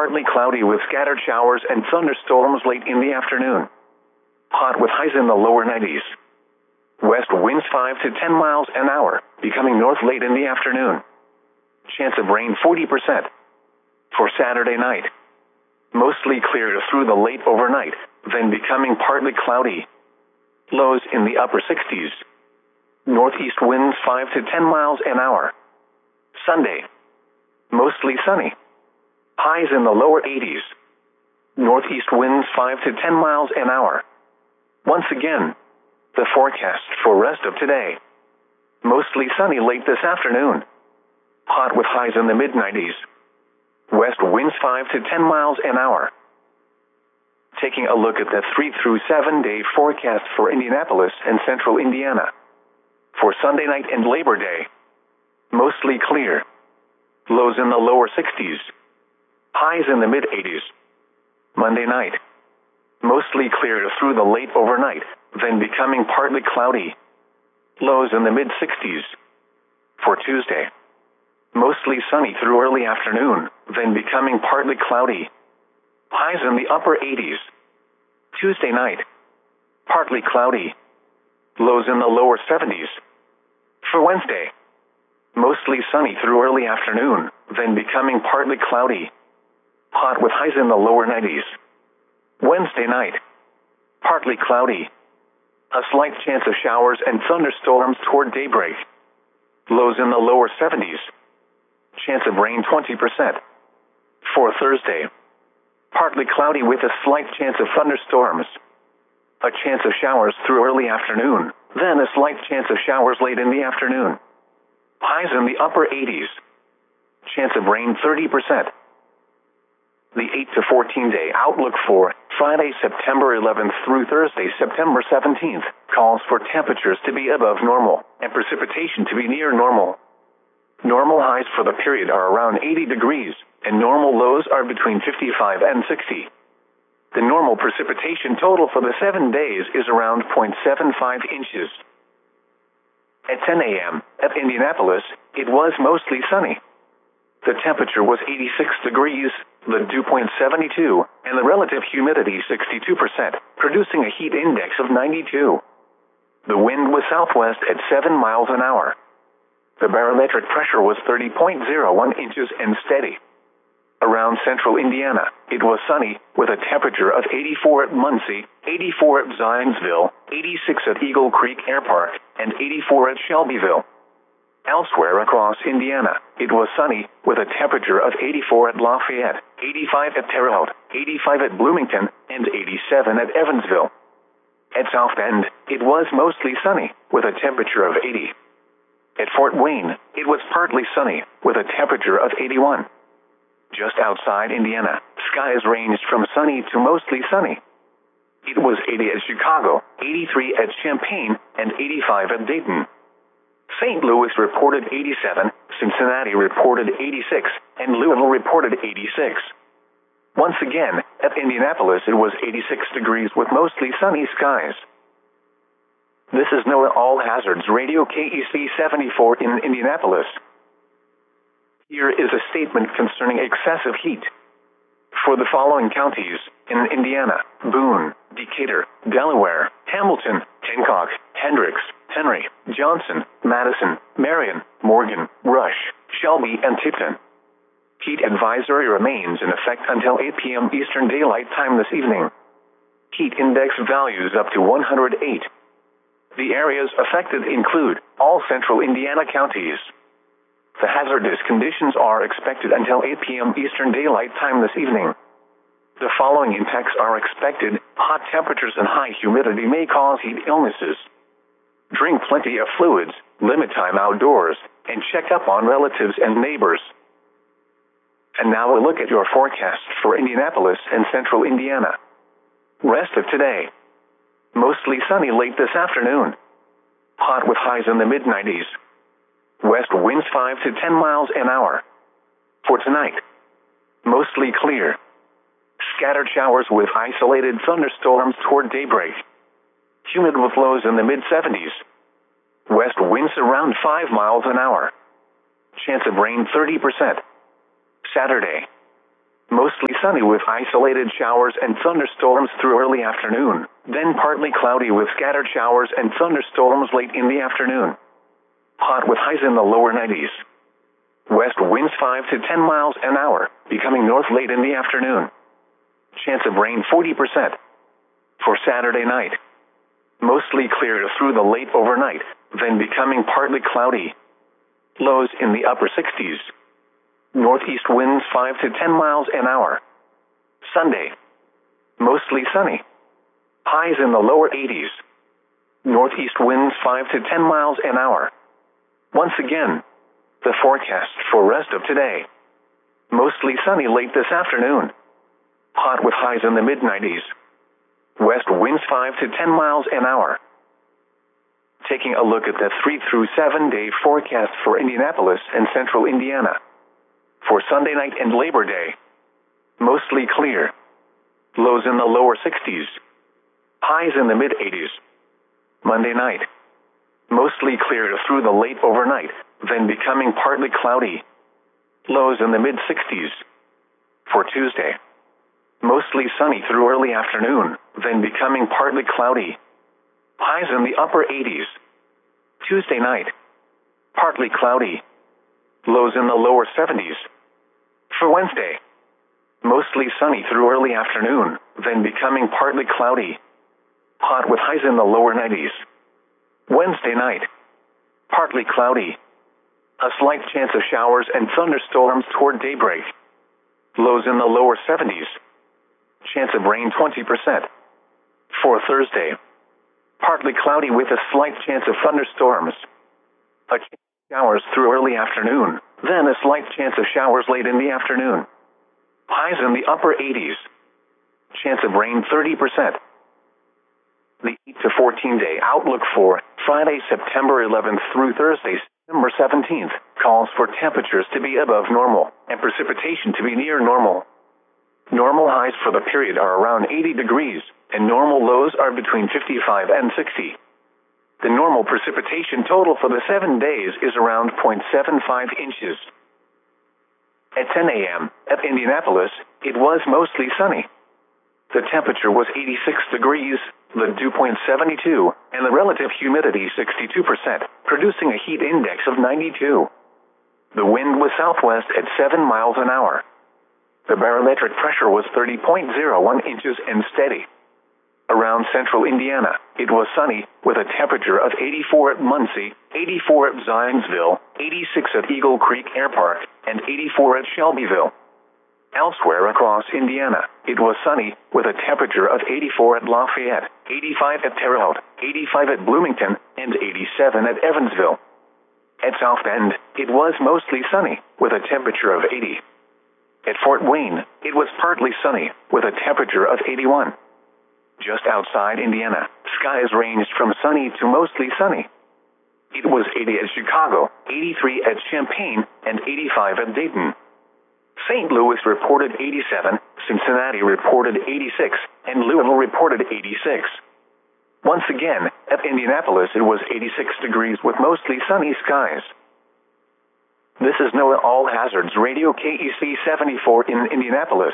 partly cloudy with scattered showers and thunderstorms late in the afternoon. Hot with highs in the lower 90s. West winds 5 to 10 miles an hour, becoming north late in the afternoon. Chance of rain 40%. For Saturday night, mostly clear through the late overnight, then becoming partly cloudy. Lows in the upper 60s. Northeast winds 5 to 10 miles an hour. Sunday, mostly sunny. Highs in the lower 80s. Northeast winds 5 to 10 miles an hour. Once again, the forecast for rest of today. Mostly sunny late this afternoon. Hot with highs in the mid-90s. West winds 5 to 10 miles an hour. Taking a look at the 3 through 7 day forecast for Indianapolis and central Indiana. For Sunday night and Labor Day, mostly clear. Lows in the lower 60s. Highs in the mid-80s. Monday night, mostly clear through the late overnight, then becoming partly cloudy. Lows in the mid-60s. For Tuesday, mostly sunny through early afternoon, then becoming partly cloudy. Highs in the upper 80s. Tuesday night, partly cloudy. Lows in the lower 70s. For Wednesday, mostly sunny through early afternoon, then becoming partly cloudy. Hot with highs in the lower 90s. Wednesday night, partly cloudy. A slight chance of showers and thunderstorms toward daybreak. Lows in the lower 70s. Chance of rain 20%. For Thursday, partly cloudy with a slight chance of thunderstorms. A chance of showers through early afternoon, then a slight chance of showers late in the afternoon. Highs in the upper 80s. Chance of rain 30%. The 8 to 14 day outlook for Friday, September 11th through Thursday, September 17th, calls for temperatures to be above normal and precipitation to be near normal. Normal highs for the period are around 80 degrees, and normal lows are between 55 and 60. The normal precipitation total for the 7 days is around 0.75 inches. At 10 a.m. at Indianapolis, it was mostly sunny. The temperature was 86 degrees, the dew point 72, and the relative humidity 62%, producing a heat index of 92. The wind was southwest at 7 miles an hour. The barometric pressure was 30.01 inches and steady. Around central Indiana, it was sunny, with a temperature of 84 at Muncie, 84 at Zionsville, 86 at Eagle Creek Air Park, and 84 at Shelbyville. Elsewhere across Indiana, it was sunny, with a temperature of 84 at Lafayette, 85 at Terre Haute, 85 at Bloomington, and 87 at Evansville. At South Bend, it was mostly sunny, with a temperature of 80. At Fort Wayne, it was partly sunny, with a temperature of 81. Just outside Indiana, skies ranged from sunny to mostly sunny. It was 80 at Chicago, 83 at Champaign, and 85 at Dayton. St. Louis reported 87, Cincinnati reported 86, and Louisville reported 86. Once again, at Indianapolis it was 86 degrees with mostly sunny skies. This is NOAA All Hazards Radio KEC 74 in Indianapolis. Here is a statement concerning excessive heat. For the following counties in Indiana: Boone, Decatur, Delaware, Hamilton, Hancock, Hendricks, Henry, Johnson, Madison, Marion, Morgan, Rush, Shelby, and Tipton. Heat advisory remains in effect until 8 p.m. Eastern Daylight Time this evening. Heat index values up to 108. The areas affected include all central Indiana counties. The hazardous conditions are expected until 8 p.m. Eastern Daylight Time this evening. The following impacts are expected: hot temperatures and high humidity may cause heat illnesses. Drink plenty of fluids, limit time outdoors, and check up on relatives and neighbors. And now a look at your forecast for Indianapolis and central Indiana. Rest of today: mostly sunny late this afternoon. Hot with highs in the mid-90s. West winds 5 to 10 miles an hour. For tonight, mostly clear. Scattered showers with isolated thunderstorms toward daybreak. Humid with lows in the mid-70s. West winds around 5 miles an hour. Chance of rain 30%. Saturday, Mostly sunny with isolated showers and thunderstorms through early afternoon, then partly cloudy with scattered showers and thunderstorms late in the afternoon. Hot with highs in the lower 90s. West winds 5 to 10 miles an hour, becoming north late in the afternoon. Chance of rain 40%. For Saturday night, mostly clear through the late overnight, then becoming partly cloudy. Lows in the upper 60s. Northeast winds 5 to 10 miles an hour. Sunday, mostly sunny. Highs in the lower 80s. Northeast winds 5 to 10 miles an hour. Once again, the forecast for rest of today. Mostly sunny late this afternoon. Hot with highs in the mid-90s. West winds 5 to 10 miles an hour. Taking a look at the 3 through 7 day forecast for Indianapolis and central Indiana. For Sunday night and Labor Day, mostly clear. Lows in the lower 60s. Highs in the mid-80s. Monday night, mostly clear through the late overnight, then becoming partly cloudy. Lows in the mid-60s. For Tuesday, mostly sunny through early afternoon, then becoming partly cloudy. Highs in the upper 80s. Tuesday night, partly cloudy. Lows in the lower 70s. For Wednesday, mostly sunny through early afternoon, then becoming partly cloudy. Hot with highs in the lower 90s. Wednesday night, partly cloudy. A slight chance of showers and thunderstorms toward daybreak. Lows in the lower 70s. Chance of rain 20%. For Thursday, partly cloudy with a slight chance of thunderstorms. A chance of showers through early afternoon, then a slight chance of showers late in the afternoon. Highs in the upper 80s. Chance of rain 30%. The 8 to 14 day outlook for Friday, September 11th through Thursday, September 17th, calls for temperatures to be above normal and precipitation to be near normal. Normal highs for the period are around 80 degrees, and normal lows are between 55 and 60. The normal precipitation total for the 7 days is around 0.75 inches. At 10 a.m. at Indianapolis, it was mostly sunny. The temperature was 86 degrees, the dew point 72, and the relative humidity 62%, producing a heat index of 92. The wind was southwest at 7 miles an hour. The barometric pressure was 30.01 inches and steady. Around central Indiana, it was sunny, with a temperature of 84 at Muncie, 84 at Zionsville, 86 at Eagle Creek Air Park, and 84 at Shelbyville. Elsewhere across Indiana, it was sunny, with a temperature of 84 at Lafayette, 85 at Terre Haute, 85 at Bloomington, and 87 at Evansville. At South Bend, it was mostly sunny, with a temperature of 80. At Fort Wayne, it was partly sunny, with a temperature of 81. Just outside Indiana, skies ranged from sunny to mostly sunny. It was 80 at Chicago, 83 at Champaign, and 85 at Dayton. St. Louis reported 87, Cincinnati reported 86, and Louisville reported 86. Once again, at Indianapolis it was 86 degrees with mostly sunny skies. This is NOAA All Hazards Radio KEC 74 in Indianapolis.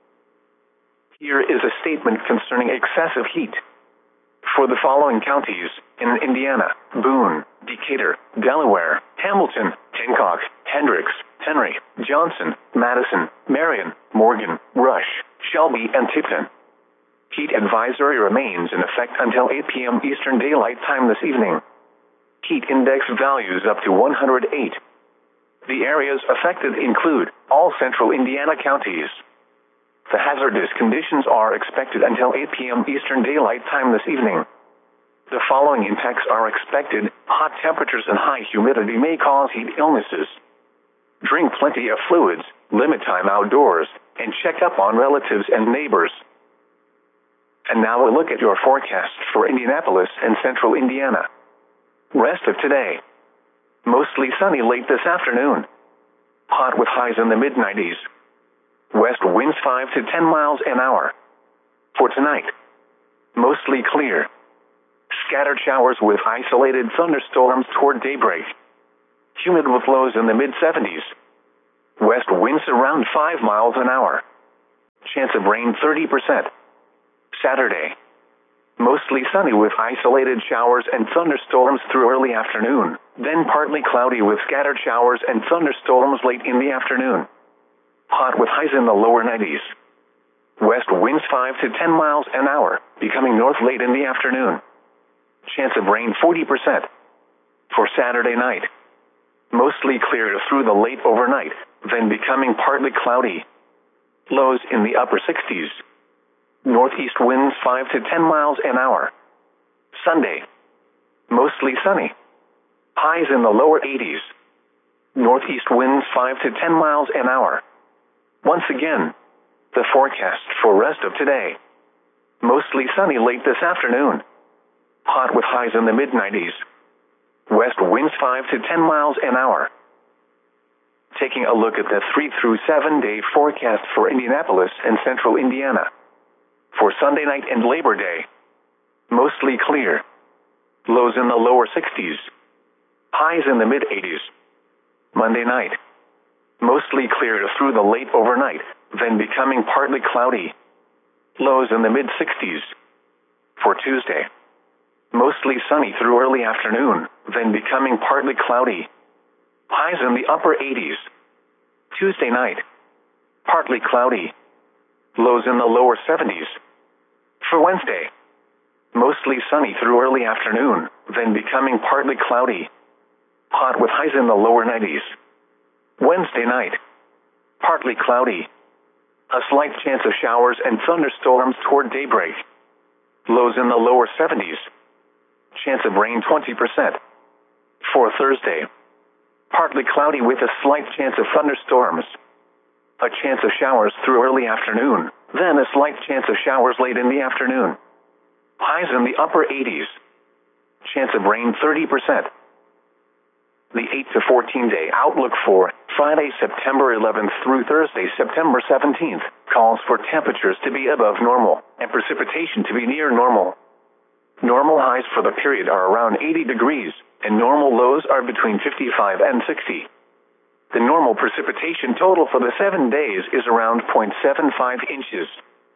Here is a statement concerning excessive heat. For the following counties in Indiana: Boone, Decatur, Delaware, Hamilton, Hancock, Hendricks, Henry, Johnson, Madison, Marion, Morgan, Rush, Shelby, and Tipton. Heat advisory remains in effect until 8 p.m. Eastern Daylight Time this evening. Heat index values up to 108. The areas affected include all central Indiana counties. The hazardous conditions are expected until 8 p.m. Eastern Daylight Time this evening. The following impacts are expected: hot temperatures and high humidity may cause heat illnesses. Drink plenty of fluids, limit time outdoors, and check up on relatives and neighbors. And now a look at your forecast for Indianapolis and central Indiana. Rest of today: mostly sunny late this afternoon. Hot with highs in the mid-90s. West winds 5 to 10 miles an hour. For tonight, mostly clear. Scattered showers with isolated thunderstorms toward daybreak. Humid with lows in the mid-70s. West winds around 5 miles an hour. Chance of rain 30%. Saturday. Mostly sunny with isolated showers and thunderstorms through early afternoon, then partly cloudy with scattered showers and thunderstorms late in the afternoon. Hot with highs in the lower 90s. West winds 5 to 10 miles an hour, becoming north late in the afternoon. Chance of rain 40%. For Saturday night. Mostly clear through the late overnight, then becoming partly cloudy. Lows in the upper 60s. Northeast winds 5 to 10 miles an hour. Sunday. Mostly sunny. Highs in the lower 80s. Northeast winds 5 to 10 miles an hour. Once again, the forecast for rest of today. Mostly sunny late this afternoon. Hot with highs in the mid-90s. West winds 5 to 10 miles an hour. Taking a look at the 3 through 7 day forecast for Indianapolis and central Indiana. For Sunday night and Labor Day. Mostly clear. Lows in the lower 60s. Highs in the mid-80s. Monday night. Mostly clear through the late overnight, then becoming partly cloudy. Lows in the mid-60s. For Tuesday. Mostly sunny through early afternoon, then becoming partly cloudy. Highs in the upper 80s. Tuesday night. Partly cloudy. Lows in the lower 70s. For Wednesday. Mostly sunny through early afternoon, then becoming partly cloudy. Hot with highs in the lower 90s. Wednesday night. Partly cloudy. A slight chance of showers and thunderstorms toward daybreak. Lows in the lower 70s. Chance of rain 20%. For Thursday. Partly cloudy with a slight chance of thunderstorms. A chance of showers through early afternoon, then a slight chance of showers late in the afternoon. Highs in the upper 80s. Chance of rain 30%. The 8 to 14 day outlook for Friday, September 11th through Thursday, September 17th, calls for temperatures to be above normal and precipitation to be near normal. Normal highs for the period are around 80 degrees, and normal lows are between 55 and 60. The normal precipitation total for the 7 days is around 0.75 inches.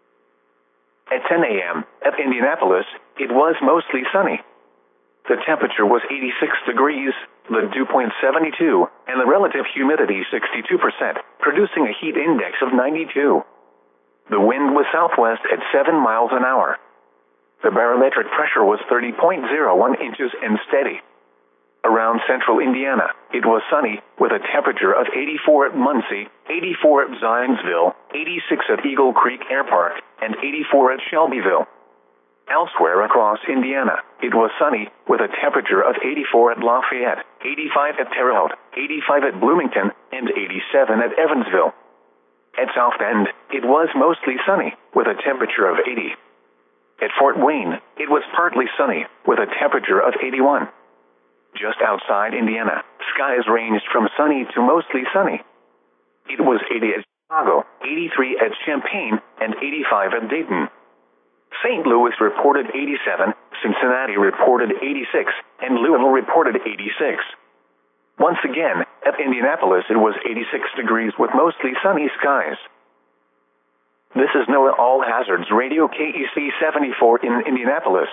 At 10 a.m. at Indianapolis, it was mostly sunny. The temperature was 86 degrees, the dew point 72, and the relative humidity 62%, producing a heat index of 92. The wind was southwest at 7 miles an hour. The barometric pressure was 30.01 inches and steady. Around central Indiana, it was sunny, with a temperature of 84 at Muncie, 84 at Zionsville, 86 at Eagle Creek Air Park, and 84 at Shelbyville. Elsewhere across Indiana, it was sunny, with a temperature of 84 at Lafayette, 85 at Terre Haute, 85 at Bloomington, and 87 at Evansville. At South Bend, it was mostly sunny, with a temperature of 80. At Fort Wayne, it was partly sunny, with a temperature of 81. Just outside Indiana, skies ranged from sunny to mostly sunny. It was 80 at Chicago, 83 at Champaign, and 85 at Dayton. St. Louis reported 87, Cincinnati reported 86, and Louisville reported 86. Once again, at Indianapolis it was 86 degrees with mostly sunny skies. This is NOAA All Hazards Radio KEC 74 in Indianapolis.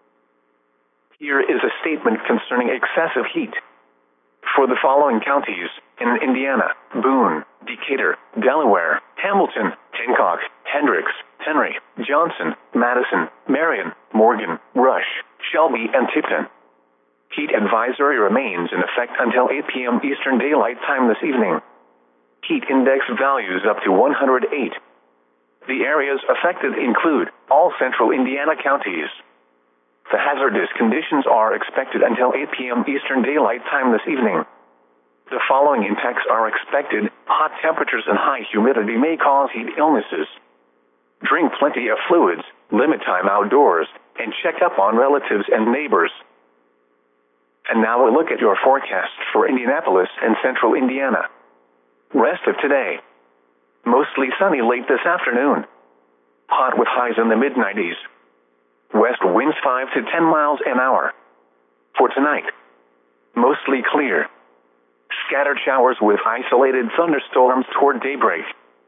Here is a statement concerning excessive heat. For the following counties in Indiana: Boone, Decatur, Delaware, Hamilton, Hancock, Hendricks, Henry, Johnson, Madison, Marion, Morgan, Rush, Shelby, and Tipton. Heat advisory remains in effect until 8 p.m. Eastern Daylight Time this evening. Heat index values up to 108. The areas affected include all central Indiana counties. The hazardous conditions are expected until 8 p.m. Eastern Daylight Time this evening. The following impacts are expected: hot temperatures and high humidity may cause heat illnesses. Drink plenty of fluids, limit time outdoors, and check up on relatives and neighbors. And now a look at your forecast for Indianapolis and central Indiana. Rest of today. Mostly sunny late this afternoon. Hot with highs in the mid-90s. West winds 5 to 10 miles an hour. For tonight, mostly clear. Scattered showers with isolated thunderstorms toward daybreak.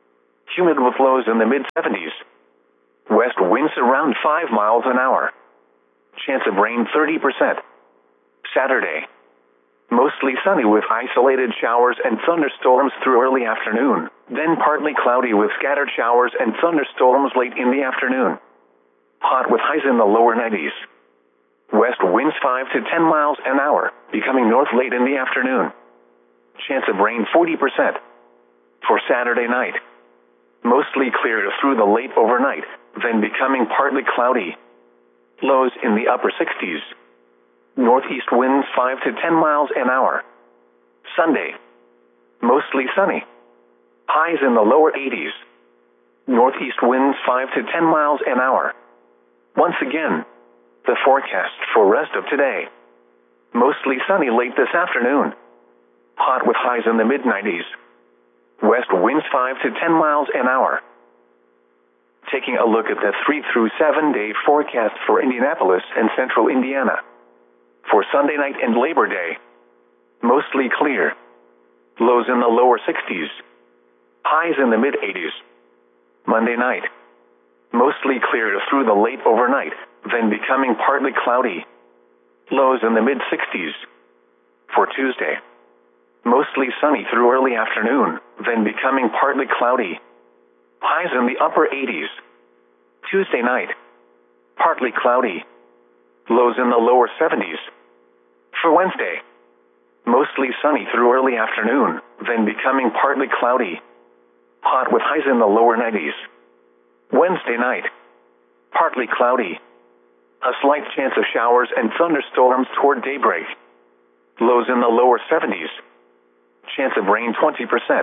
Humid with lows in the mid-70s. West winds around 5 miles an hour. Chance of rain 30%. Saturday. Mostly sunny with isolated showers and thunderstorms through early afternoon, then partly cloudy with scattered showers and thunderstorms late in the afternoon. Hot with highs in the lower 90s. West winds 5 to 10 miles an hour, becoming north late in the afternoon. Chance of rain 40%. For Saturday night. Mostly clear through the late overnight, then becoming partly cloudy. Lows in the upper 60s. Northeast winds 5 to 10 miles an hour. Sunday. Mostly sunny. Highs in the lower 80s. Northeast winds 5 to 10 miles an hour. Once again, the forecast for rest of today. Mostly sunny late this afternoon. Hot with highs in the mid-90s. West winds 5 to 10 miles an hour. Taking a look at the 3 through 7 day forecast for Indianapolis and central Indiana. For Sunday night and Labor Day. Mostly clear. Lows in the lower 60s. Highs in the mid-80s. Monday night. Mostly clear through the late overnight, then becoming partly cloudy. Lows in the mid-60s. For Tuesday. Mostly sunny through early afternoon, then becoming partly cloudy. Highs in the upper 80s. Tuesday night. Partly cloudy. Lows in the lower 70s. For Wednesday. Mostly sunny through early afternoon, then becoming partly cloudy. Hot with highs in the lower 90s. Wednesday night. Partly cloudy. A slight chance of showers and thunderstorms toward daybreak. Lows in the lower 70s. Chance of rain 20%.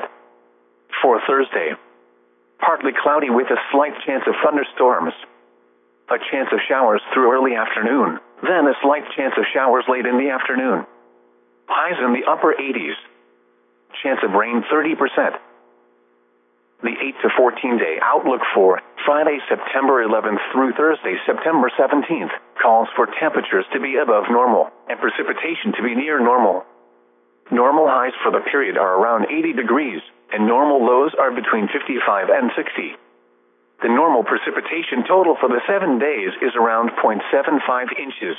For Thursday. Partly cloudy with a slight chance of thunderstorms. A chance of showers through early afternoon, then a slight chance of showers late in the afternoon. Highs in the upper 80s. Chance of rain 30%. The 8 to 14 day outlook for Friday, September 11th through Thursday, September 17th, calls for temperatures to be above normal and precipitation to be near normal. Normal highs for the period are around 80 degrees, and normal lows are between 55 and 60. The normal precipitation total for the 7 days is around 0.75 inches.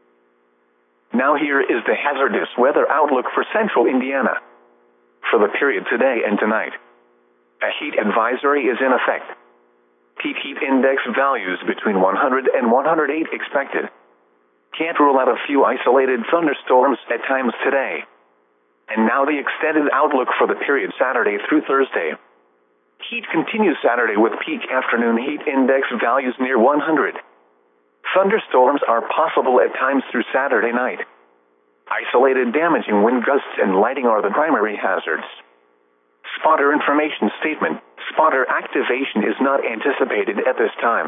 Now here is the hazardous weather outlook for central Indiana. For the period today and tonight. A heat advisory is in effect. Peak heat index values between 100 and 108 expected. Can't rule out a few isolated thunderstorms at times today. And now the extended outlook for the period Saturday through Thursday. Heat continues Saturday with peak afternoon heat index values near 100. Thunderstorms are possible at times through Saturday night. Isolated damaging wind gusts and lighting are the primary hazards. Spotter information statement. Spotter activation is not anticipated at this time.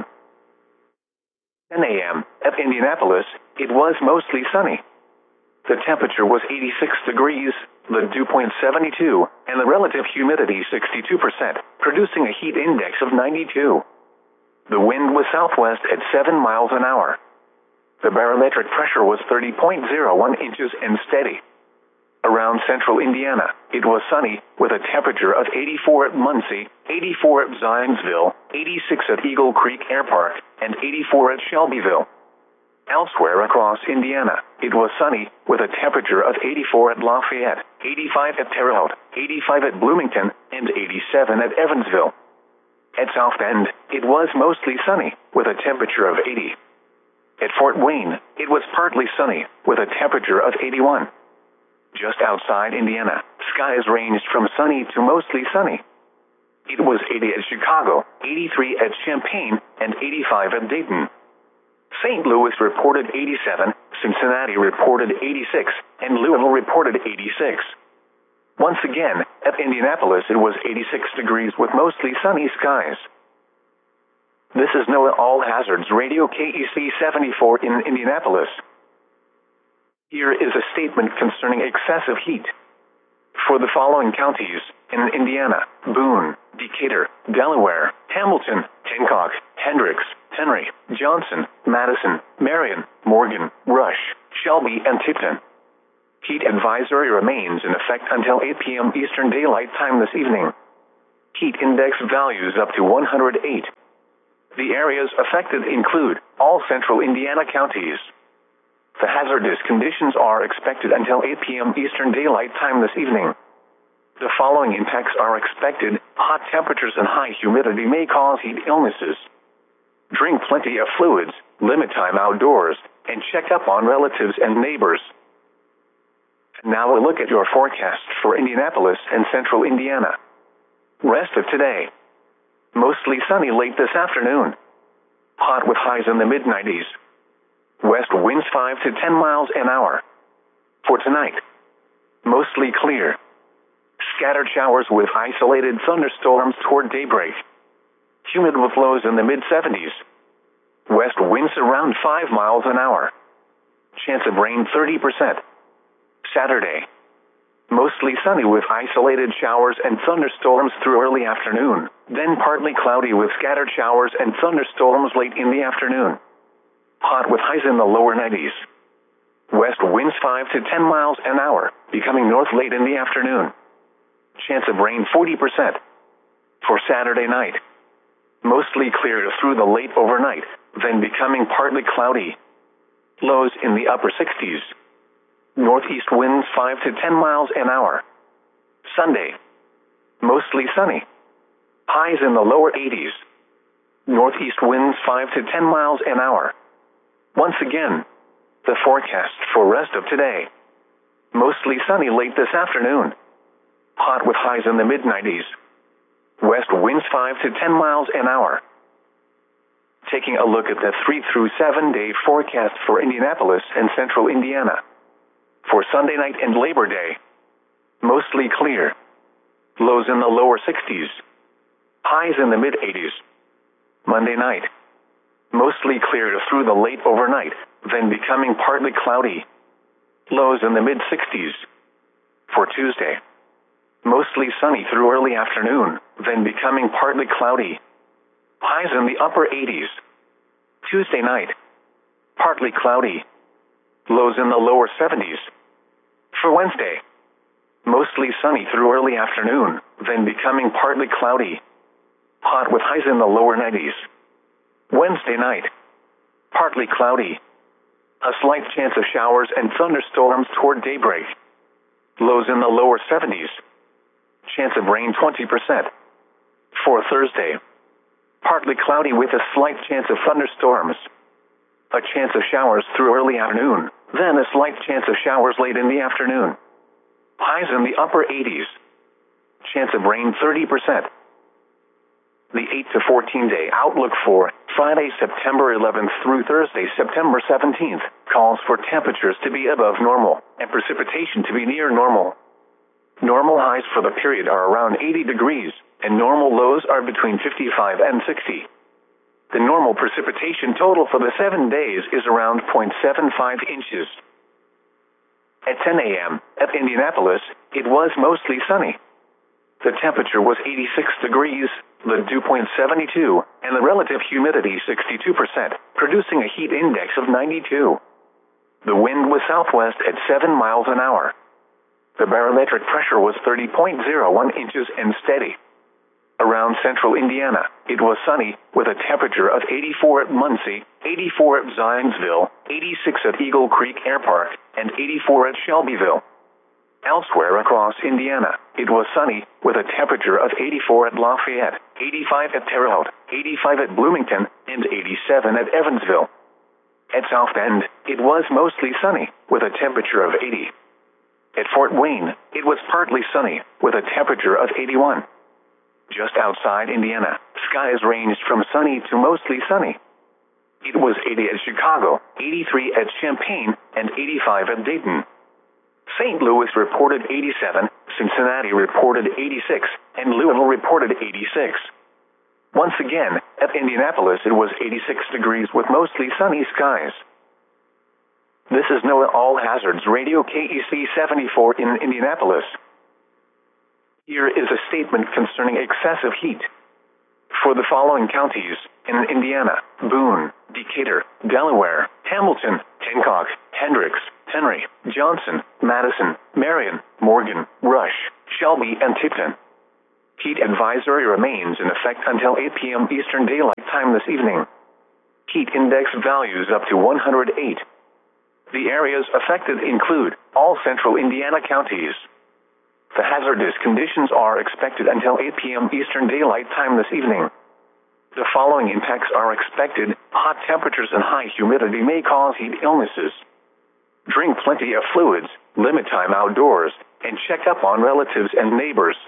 10 a.m. At Indianapolis, it was mostly sunny. The temperature was 86 degrees, the dew point 72, and the relative humidity 62%, producing a heat index of 92. The wind was southwest at 7 miles an hour. The barometric pressure was 30.01 inches and steady. Around central Indiana, it was sunny, with a temperature of 84 at Muncie, 84 at Zionsville, 86 at Eagle Creek Air Park, and 84 at Shelbyville. Elsewhere across Indiana, it was sunny, with a temperature of 84 at Lafayette, 85 at Terre Haute, 85 at Bloomington, and 87 at Evansville. At South Bend, it was mostly sunny, with a temperature of 80. At Fort Wayne, it was partly sunny, with a temperature of 81. Just outside Indiana, skies ranged from sunny to mostly sunny. It was 80 at Chicago, 83 at Champaign, and 85 at Dayton. St. Louis reported 87, Cincinnati reported 86, and Louisville reported 86. Once again, at Indianapolis it was 86 degrees with mostly sunny skies. This is NOAA All Hazards Radio KEC 74 in Indianapolis. Here is a statement concerning excessive heat. For the following counties in Indiana: Boone, Decatur, Delaware, Hamilton, Hancock, Hendricks, Henry, Johnson, Madison, Marion, Morgan, Rush, Shelby, and Tipton. Heat advisory remains in effect until 8 p.m. Eastern Daylight Time this evening. Heat index values up to 108. The areas affected include all central Indiana counties. The hazardous conditions are expected until 8 p.m. Eastern Daylight Time this evening. The following impacts are expected. Hot temperatures and high humidity may cause heat illnesses. Drink plenty of fluids, limit time outdoors, and check up on relatives and neighbors. Now a look at your forecast for Indianapolis and central Indiana. Rest of today. Mostly sunny late this afternoon. Hot with highs in the mid-90s. West winds 5 to 10 miles an hour. For tonight, mostly clear. Scattered showers with isolated thunderstorms toward daybreak. Humid with lows in the mid-70s. West winds around 5 miles an hour. Chance of rain 30%. Saturday, mostly sunny with isolated showers and thunderstorms through early afternoon, then partly cloudy with scattered showers and thunderstorms late in the afternoon. Hot with highs in the lower 90s. West winds 5 to 10 miles an hour, becoming north late in the afternoon. Chance of rain 40%. For Saturday night, mostly clear through the late overnight, then becoming partly cloudy. Lows in the upper 60s. Northeast winds 5 to 10 miles an hour. Sunday, mostly sunny. Highs in the lower 80s. Northeast winds 5 to 10 miles an hour. Once again, the forecast for rest of today. Mostly sunny late this afternoon. Hot with highs in the mid-90s. West winds 5 to 10 miles an hour. Taking a look at the 3 through 7 day forecast for Indianapolis and central Indiana. For Sunday night and Labor Day, mostly clear. Lows in the lower 60s. Highs in the mid-80s. Monday night, mostly clear through the late overnight, then becoming partly cloudy. Lows in the mid-60s. For Tuesday, mostly sunny through early afternoon, then becoming partly cloudy. Highs in the upper 80s. Tuesday night, partly cloudy. Lows in the lower 70s. For Wednesday, mostly sunny through early afternoon, then becoming partly cloudy. Hot with highs in the lower 90s. Wednesday night, partly cloudy. A slight chance of showers and thunderstorms toward daybreak. Lows in the lower 70s. Chance of rain 20%. For Thursday, partly cloudy with a slight chance of thunderstorms. A chance of showers through early afternoon, then a slight chance of showers late in the afternoon. Highs in the upper 80s. Chance of rain 30%. The 8 to 14 day outlook for Friday, September 11th through Thursday, September 17th, calls for temperatures to be above normal and precipitation to be near normal. Normal highs for the period are around 80 degrees, and normal lows are between 55 and 60. The normal precipitation total for the 7 days is around 0.75 inches. At 10 a.m. at Indianapolis, it was mostly sunny. The temperature was 86 degrees, the dew point 72, and the relative humidity 62%, producing a heat index of 92. The wind was southwest at 7 miles an hour. The barometric pressure was 30.01 inches and steady. Around central Indiana, it was sunny, with a temperature of 84 at Muncie, 84 at Zionsville, 86 at Eagle Creek Air Park, and 84 at Shelbyville. Elsewhere across Indiana, it was sunny, with a temperature of 84 at Lafayette, 85 at Terre Haute, 85 at Bloomington, and 87 at Evansville. At South Bend, it was mostly sunny, with a temperature of 80. At Fort Wayne, it was partly sunny, with a temperature of 81. Just outside Indiana, skies ranged from sunny to mostly sunny. It was 80 at Chicago, 83 at Champaign, and 85 at Dayton. St. Louis reported 87, Cincinnati reported 86, and Louisville reported 86. Once again, at Indianapolis it was 86 degrees with mostly sunny skies. This is NOAA All Hazards Radio KEC 74 in Indianapolis. Here is a statement concerning excessive heat. For the following counties in Indiana: Boone, Decatur, Delaware, Hamilton, Hancock, Hendricks, Henry, Johnson, Madison, Marion, Morgan, Rush, Shelby, and Tipton. Heat advisory remains in effect until 8 p.m. Eastern Daylight Time this evening. Heat index values up to 108. The areas affected include all central Indiana counties. The hazardous conditions are expected until 8 p.m. Eastern Daylight Time this evening. The following impacts are expected. Hot temperatures and high humidity may cause heat illnesses. Drink plenty of fluids, limit time outdoors, and check up on relatives and neighbors.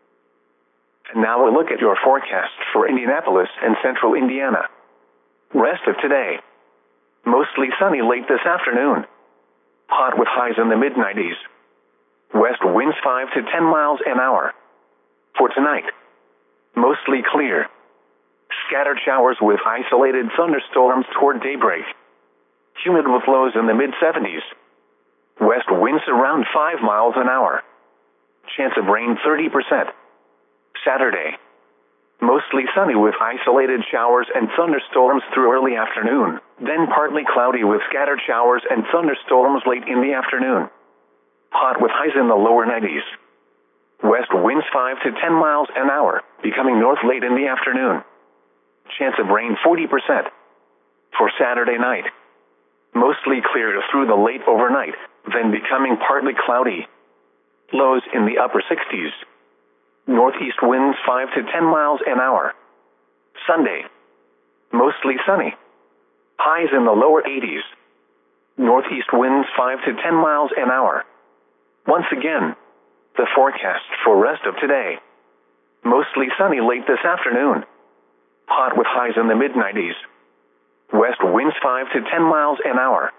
And now a look at your forecast for Indianapolis and central Indiana. Rest of today. Mostly sunny late this afternoon. Hot with highs in the mid-90s. West winds 5 to 10 miles an hour. For tonight, mostly clear. Scattered showers with isolated thunderstorms toward daybreak. Humid with lows in the mid-70s. West winds around 5 miles an hour. Chance of rain 30%. Saturday, mostly sunny with isolated showers and thunderstorms through early afternoon, then partly cloudy with scattered showers and thunderstorms late in the afternoon. Hot with highs in the lower 90s. West winds 5 to 10 miles an hour, becoming north late in the afternoon. Chance of rain 40%. For Saturday night, mostly clear through the late overnight, then becoming partly cloudy. Lows in the upper 60s. Northeast winds 5 to 10 miles an hour. Sunday, mostly sunny. Highs in the lower 80s. Northeast winds 5 to 10 miles an hour. Once again, the forecast for rest of today. Mostly sunny late this afternoon. Hot with highs in the mid-90s. West winds 5 to 10 miles an hour.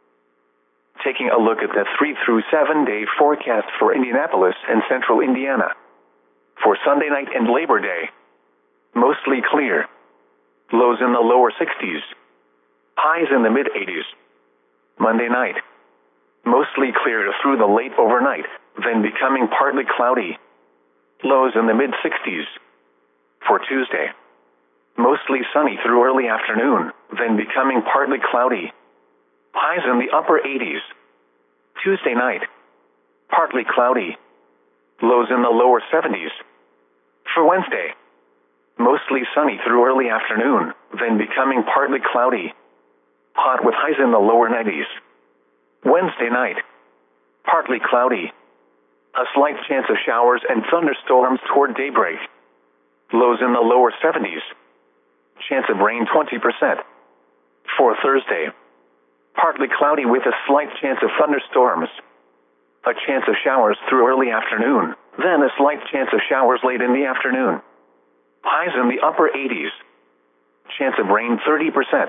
Taking a look at the 3 through 7 day forecast for Indianapolis and central Indiana. For Sunday night and Labor Day, mostly clear. Lows in the lower 60s. Highs in the mid-80s. Monday night, mostly clear through the late overnight, then becoming partly cloudy. Lows in the mid-60s. For Tuesday, mostly sunny through early afternoon, then becoming partly cloudy. Highs in the upper 80s. Tuesday night, partly cloudy. Lows in the lower 70s. For Wednesday, mostly sunny through early afternoon, then becoming partly cloudy. Hot with highs in the lower 90s. Wednesday night, partly cloudy. A slight chance of showers and thunderstorms toward daybreak. Lows in the lower 70s. Chance of rain 20%. For Thursday, partly cloudy with a slight chance of thunderstorms. A chance of showers through early afternoon, then a slight chance of showers late in the afternoon. Highs in the upper 80s. Chance of rain 30%.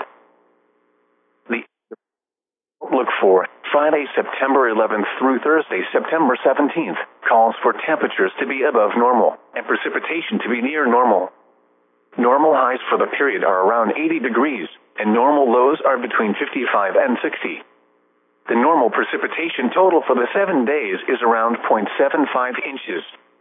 The outlook for Friday, September 11th through Thursday, September 17th, calls for temperatures to be above normal and precipitation to be near normal. Normal highs for the period are around 80 degrees, and normal lows are between 55 and 60. The normal precipitation total for the 7 days is around 0.75 inches.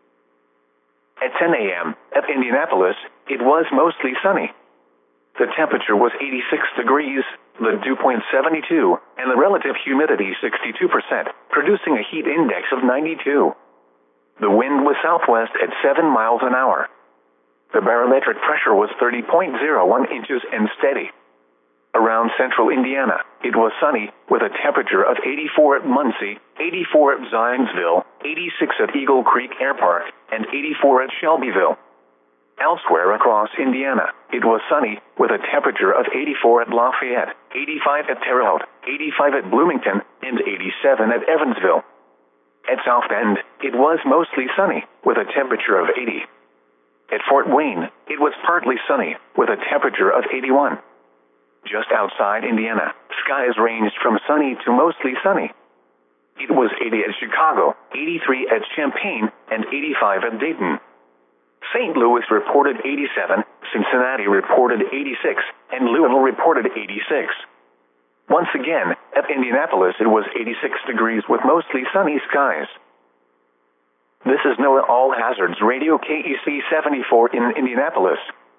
At 10 a.m. at Indianapolis, it was mostly sunny. The temperature was 86 degrees, the dew point 72, and the relative humidity 62%, producing a heat index of 92. The wind was southwest at 7 miles an hour. The barometric pressure was 30.01 inches and steady. Around central Indiana, it was sunny, with a temperature of 84 at Muncie, 84 at Zionsville, 86 at Eagle Creek Air Park, and 84 at Shelbyville. Elsewhere across Indiana, it was sunny, with a temperature of 84 at Lafayette, 85 at Terre Haute, 85 at Bloomington, and 87 at Evansville. At South Bend, it was mostly sunny, with a temperature of 80. At Fort Wayne, it was partly sunny, with a temperature of 81. Just outside Indiana, skies ranged from sunny to mostly sunny. It was 80 at Chicago, 83 at Champaign, and 85 at Dayton. St. Louis reported 87, Cincinnati reported 86, and Louisville reported 86. Once again, at Indianapolis it was 86 degrees with mostly sunny skies. This is NOAA All Hazards Radio KEC 74 in Indianapolis.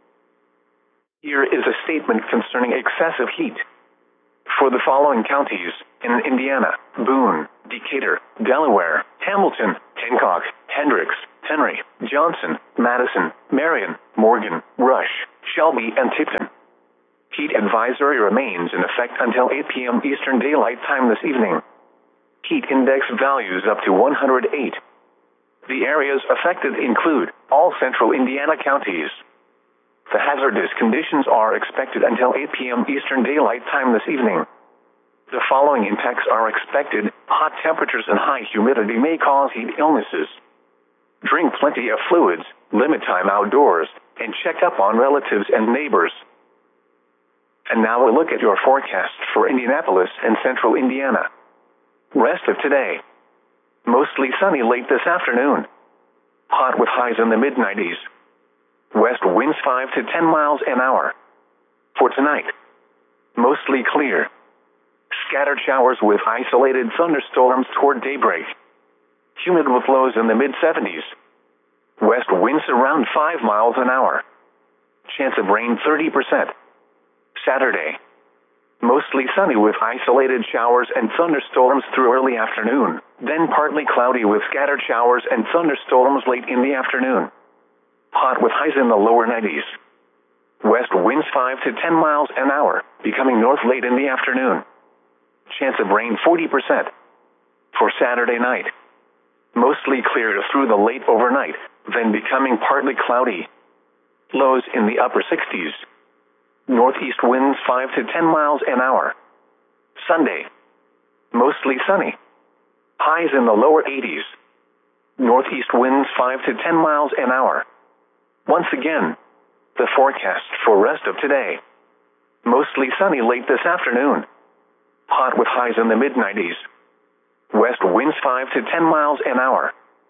Here is a statement concerning excessive heat. For the following counties in Indiana: Boone, Decatur, Delaware, Hamilton, Hancock, Hendricks, Henry, Johnson, Madison, Marion, Morgan, Rush, Shelby, and Tipton. Heat advisory remains in effect until 8 p.m. Eastern Daylight Time this evening. Heat index values up to 108. The areas affected include all central Indiana counties. The hazardous conditions are expected until 8 p.m. Eastern Daylight Time this evening. The following impacts are expected. Hot temperatures and high humidity may cause heat illnesses. Drink plenty of fluids, limit time outdoors, and check up on relatives and neighbors. And now a look at your forecast for Indianapolis and central Indiana. Rest of today. Mostly sunny late this afternoon. Hot with highs in the mid-90s. West winds 5 to 10 miles an hour. For tonight, mostly clear. Scattered showers with isolated thunderstorms toward daybreak. Humid with lows in the mid-70s. West winds around 5 miles an hour. Chance of rain 30%. Saturday, mostly sunny with isolated showers and thunderstorms through early afternoon, then partly cloudy with scattered showers and thunderstorms late in the afternoon. Hot with highs in the lower 90s. West winds 5 to 10 miles an hour, becoming north late in the afternoon. Chance of rain 40%. For Saturday night, mostly clear through the late overnight, then becoming partly cloudy. Lows in the upper 60s. Northeast winds 5 to 10 miles an hour. Sunday, mostly sunny. Highs in the lower 80s. Northeast winds 5 to 10 miles an hour. Once again, the forecast for rest of today. Mostly sunny late this afternoon. Hot with highs in the mid-90s. West winds 5 to 10 miles an hour.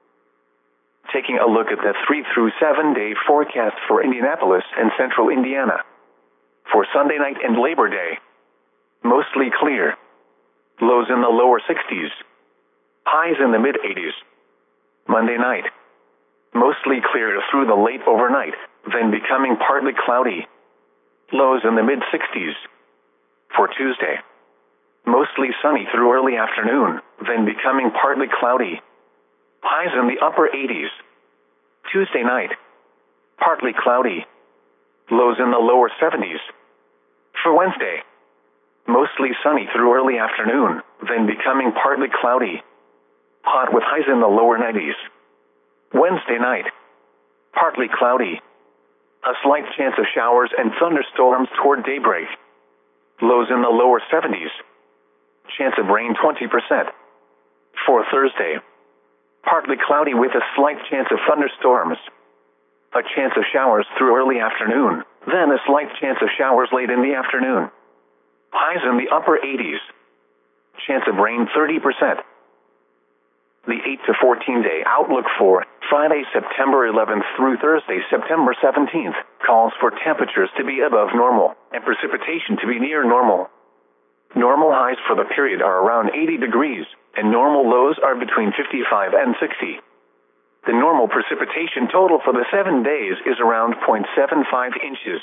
Taking a look at the 3 through 7 day forecast for Indianapolis and central Indiana. For Sunday night and Labor Day, mostly clear. Lows in the lower 60s. Highs in the mid-80s. Monday night, mostly clear through the late overnight, then becoming partly cloudy. Lows in the mid-60s. For Tuesday, mostly sunny through early afternoon, then becoming partly cloudy. Highs in the upper 80s. Tuesday night, partly cloudy. Lows in the lower 70s. For Wednesday, mostly sunny through early afternoon, then becoming partly cloudy. Hot with highs in the lower 90s. Wednesday night, partly cloudy. A slight chance of showers and thunderstorms toward daybreak. Lows in the lower 70s. Chance of rain 20%. For Thursday, partly cloudy with a slight chance of thunderstorms. A chance of showers through early afternoon, then a slight chance of showers late in the afternoon. Highs in the upper 80s. Chance of rain 30%. The 8 to 14 day outlook for Friday, September 11th through Thursday, September 17th, calls for temperatures to be above normal and precipitation to be near normal. Normal highs for the period are around 80 degrees, and normal lows are between 55 and 60. The normal precipitation total for the 7 days is around 0.75 inches.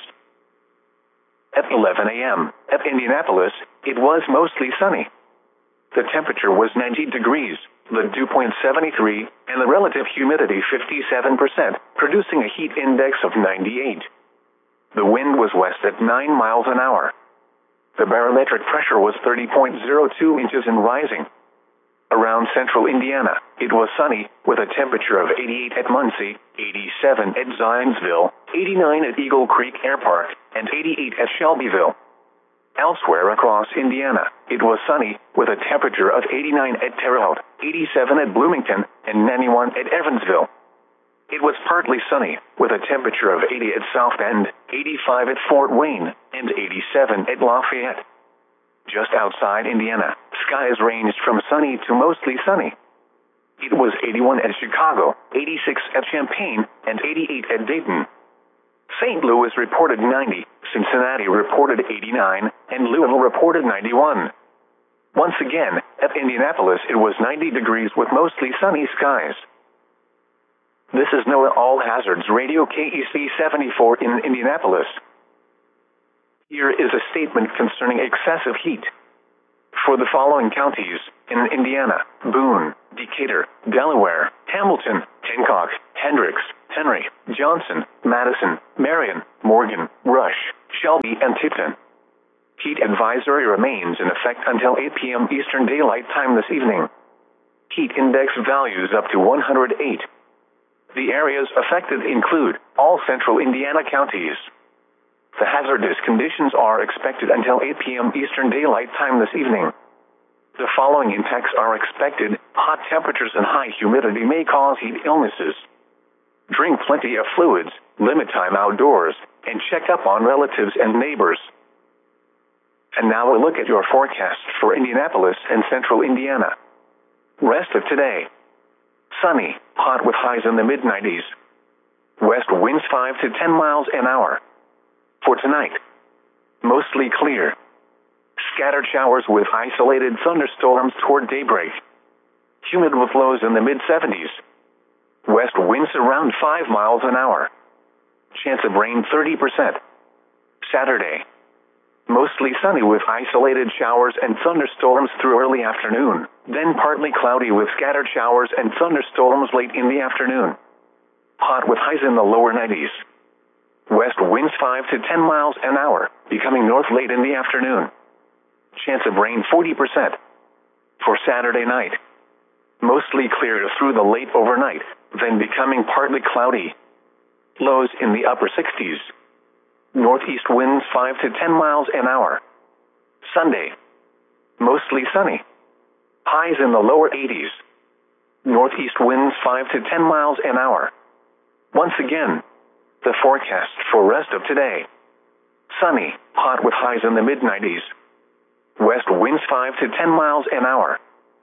At 11 a.m., at Indianapolis, it was mostly sunny. The temperature was 90 degrees, the dew point 73, and the relative humidity 57%, producing a heat index of 98. The wind was west at 9 miles an hour. The barometric pressure was 30.02 inches and rising. Around central Indiana, it was sunny, with a temperature of 88 at Muncie, 87 at Zionsville, 89 at Eagle Creek Air Park, and 88 at Shelbyville. Elsewhere across Indiana, it was sunny, with a temperature of 89 at Terre Haute, 87 at Bloomington, and 91 at Evansville. It was partly sunny, with a temperature of 80 at South Bend, 85 at Fort Wayne, and 87 at Lafayette. Just outside Indiana, skies ranged from sunny to mostly sunny. It was 81 at Chicago, 86 at Champaign, and 88 at Dayton. St. Louis reported 90, Cincinnati reported 89, and Louisville reported 91. Once again, at Indianapolis it was 90 degrees with mostly sunny skies. This is NOAA All Hazards Radio KEC 74 in Indianapolis. Here is a statement concerning excessive heat. For the following counties in Indiana: Boone, Decatur, Delaware, Hamilton, Hancock, Hendricks, Henry, Johnson, Madison, Marion, Morgan, Rush, Shelby, and Tipton. Heat advisory remains in effect until 8 p.m. Eastern Daylight Time this evening. Heat index values up to 108. The areas affected include all central Indiana counties. The hazardous conditions are expected until 8 p.m. Eastern Daylight Time this evening. The following impacts are expected. Hot temperatures and high humidity may cause heat illnesses. Drink plenty of fluids, limit time outdoors, and check up on relatives and neighbors. And now a look at your forecast for Indianapolis and central Indiana. Rest of today. Sunny, hot with highs in the mid-90s. West winds 5 to 10 miles an hour. For tonight, mostly clear. Scattered showers with isolated thunderstorms toward daybreak. Humid with lows in the mid-70s. West winds around 5 miles an hour. Chance of rain 30%. Saturday, mostly sunny with isolated showers and thunderstorms through early afternoon, then partly cloudy with scattered showers and thunderstorms late in the afternoon. Hot with highs in the lower 90s. West winds 5 to 10 miles an hour, becoming north late in the afternoon. Chance of rain 40%. For Saturday night, mostly clear through the late overnight, then becoming partly cloudy. Lows in the upper 60s. Northeast winds 5 to 10 miles an hour. Sunday, mostly sunny. Highs in the lower 80s. Northeast winds 5 to 10 miles an hour. Once again, the forecast for rest of today. Sunny, hot with highs in the mid-90s. West winds 5 to 10 miles an hour.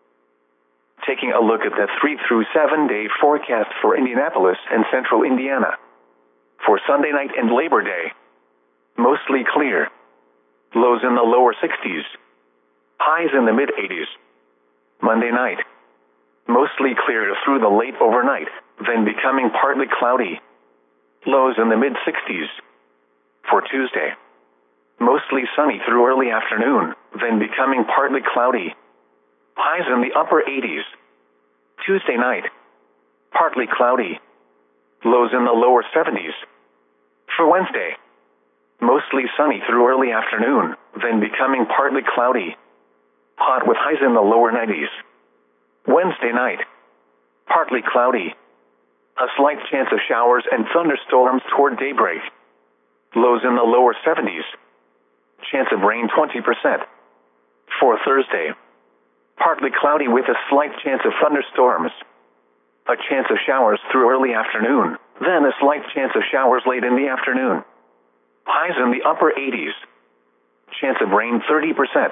Taking a look at the 3 through 7 day forecast for Indianapolis and central Indiana. For Sunday night and Labor Day, mostly clear. Lows in the lower 60s. Highs in the mid-80s. Monday night, mostly clear through the late overnight, then becoming partly cloudy. Lows in the mid-60s. For Tuesday, mostly sunny through early afternoon, then becoming partly cloudy. Highs in the upper 80s. Tuesday night, partly cloudy. Lows in the lower 70s. For Wednesday, mostly sunny through early afternoon, then becoming partly cloudy. Hot with highs in the lower 90s. Wednesday night, partly cloudy. A slight chance of showers and thunderstorms toward daybreak. Lows in the lower 70s. Chance of rain 20%. For Thursday, partly cloudy with a slight chance of thunderstorms. A chance of showers through early afternoon, then a slight chance of showers late in the afternoon. Highs in the upper 80s. Chance of rain 30%.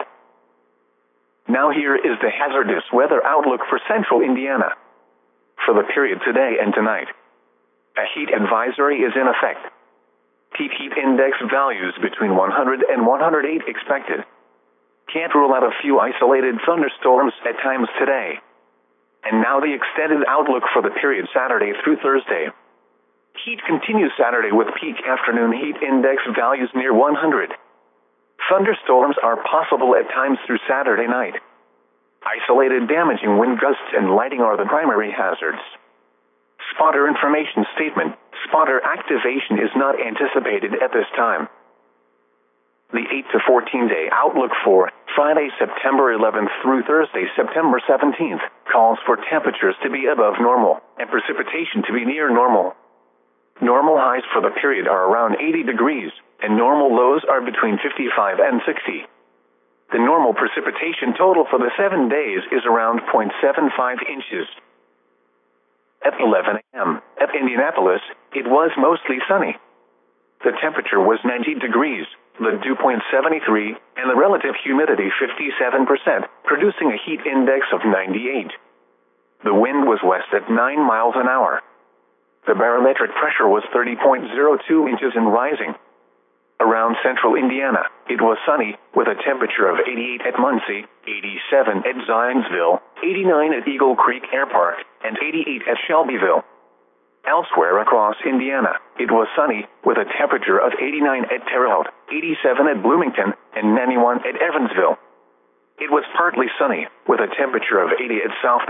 Now here is the hazardous weather outlook for central Indiana. For the period today and tonight, a heat advisory is in effect. Peak heat index values between 100 and 108 expected. Can't rule out a few isolated thunderstorms at times today. And now the extended outlook for the period Saturday through Thursday. Heat continues Saturday with peak afternoon heat index values near 100. Thunderstorms are possible at times through Saturday night. Isolated damaging wind gusts and lighting are the primary hazards. Spotter information statement. Spotter activation is not anticipated at this time. The 8 to 14 day outlook for Friday, September 11th through Thursday, September 17th, calls for temperatures to be above normal and precipitation to be near normal. Normal highs for the period are around 80 degrees, and normal lows are between 55 and 60. The normal precipitation total for the 7 days is around 0.75 inches. At 11 a.m. at Indianapolis, it was mostly sunny. The temperature was 90 degrees, the dew point 73, and the relative humidity 57%, producing a heat index of 98. The wind was west at 9 miles an hour. The barometric pressure was 30.02 inches and rising. Around central Indiana, it was sunny, with a temperature of 88 at Muncie, 87 at Zionsville, 89 at Eagle Creek Air Park, and 88 at Shelbyville. Elsewhere across Indiana, it was sunny, with a temperature of 89 at Terre Haute, 87 at Bloomington, and 91 at Evansville. It was partly sunny, with a temperature of 80 at South Bend,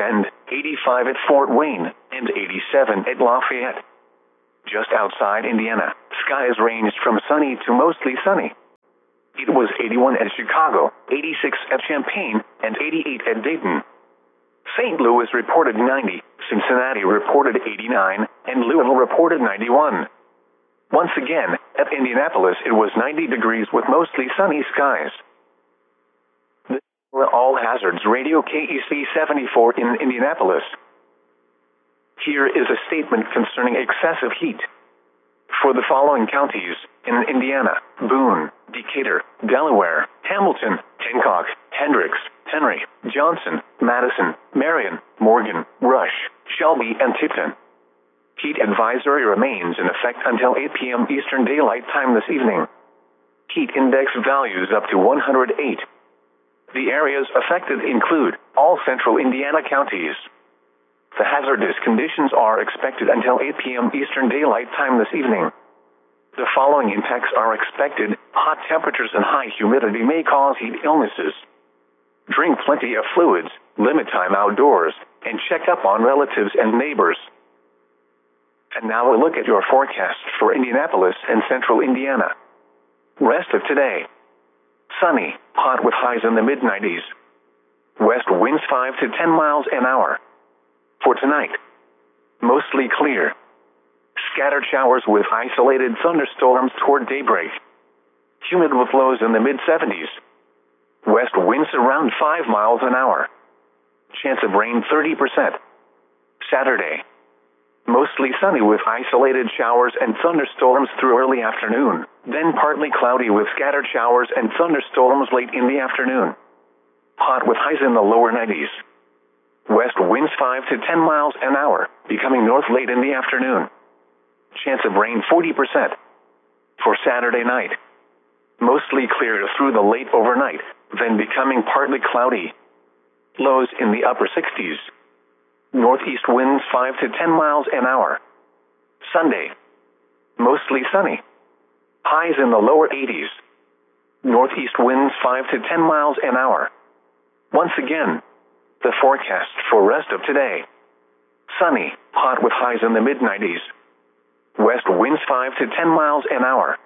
85 at Fort Wayne, and 87 at Lafayette. Just outside Indiana, skies ranged from sunny to mostly sunny. It was 81 at Chicago, 86 at Champaign, and 88 at Dayton. St. Louis reported 90, Cincinnati reported 89, and Louisville reported 91. Once again, at Indianapolis it was 90 degrees with mostly sunny skies. All Hazards Radio KEC 74 in Indianapolis. Here is a statement concerning excessive heat. For the following counties in Indiana: Boone, Decatur, Delaware, Hamilton, Hancock, Hendricks, Henry, Johnson, Madison, Marion, Morgan, Rush, Shelby, and Tipton. Heat advisory remains in effect until 8 p.m. Eastern Daylight Time this evening. Heat index values up to 108. The areas affected include all central Indiana counties. The hazardous conditions are expected until 8 p.m. Eastern Daylight Time this evening. The following impacts are expected: hot temperatures and high humidity may cause heat illnesses. Drink plenty of fluids, limit time outdoors, and check up on relatives and neighbors. And now a look at your forecast for Indianapolis and central Indiana. Rest of today: sunny, hot with highs in the mid-90s. West winds 5 to 10 miles an hour. For tonight, mostly clear. Scattered showers with isolated thunderstorms toward daybreak. Humid with lows in the mid-70s. West winds around 5 miles an hour. Chance of rain 30%. Saturday, mostly sunny with isolated showers and thunderstorms through early afternoon, then partly cloudy with scattered showers and thunderstorms late in the afternoon. Hot with highs in the lower 90s. West winds 5 to 10 miles an hour, becoming north late in the afternoon. Chance of rain 40%. For Saturday night, mostly clear through the late overnight, then becoming partly cloudy. Lows in the upper 60s. Northeast winds 5 to 10 miles an hour. Sunday, mostly sunny. Highs in the lower 80s. Northeast winds 5 to 10 miles an hour. Once again, the forecast for rest of today: sunny, hot with highs in the mid-90s. West winds 5 to 10 miles an hour.